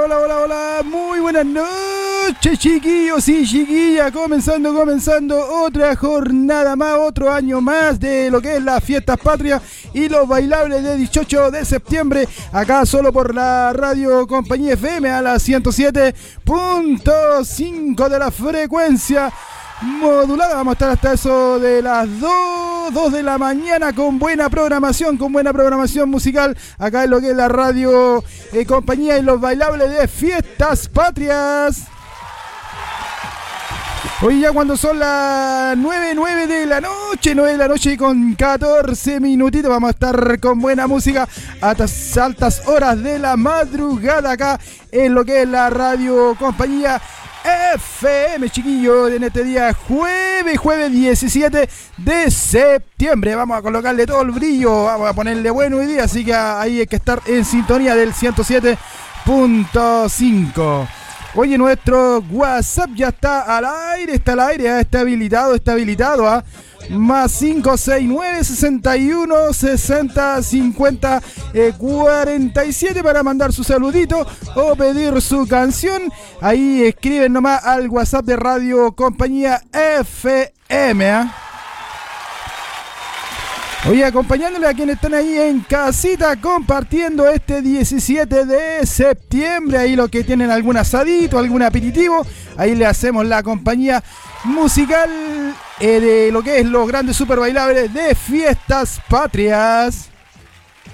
hola, hola, hola. Muy buenas noches, chiquillos y chiquillas. Comenzando otra jornada más, otro año más de lo que es las fiestas patrias y los bailables de 18 de septiembre. Acá solo por la radio Compañía FM a la 107.5 de la frecuencia modulada. Vamos a estar hasta eso de las 2 de la mañana con buena programación musical acá en lo que es la radio Compañía y los bailables de fiestas patrias. Hoy ya cuando son las 9 de la noche y con 14 minutitos vamos a estar con buena música hasta altas horas de la madrugada acá en lo que es la radio Compañía FM, chiquillos, en este día jueves 17 de septiembre. Vamos a colocarle todo el brillo, vamos a ponerle bueno hoy día, así que ahí hay que estar en sintonía del 107.5. Oye, nuestro WhatsApp ya está al aire, está habilitado, ¿ah? Más 569 61 60 50 47 para mandar su saludito o pedir su canción. Ahí escriben nomás al WhatsApp de Radio Compañía FM, ¿eh? Oye, acompañándole a quienes están ahí en casita compartiendo este 17 de septiembre, ahí los que tienen algún asadito, algún aperitivo, ahí le hacemos la compañía musical de lo que es los grandes super bailables de fiestas patrias.